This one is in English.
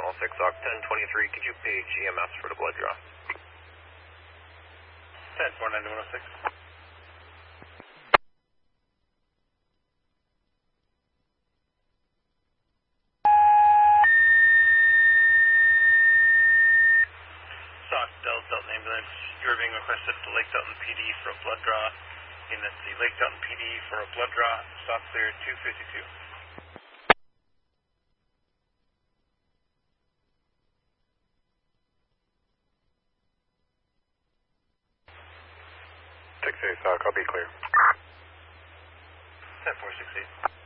6 Oc 1023, could you page EMS for the blood draw? 10-49106. SOC Delta ambulance, you are being requested to Lake Delton PD for a blood draw. Unit the Lake Delton PD for a blood draw, stop clear 252. SOC, I'll be clear. 10-468.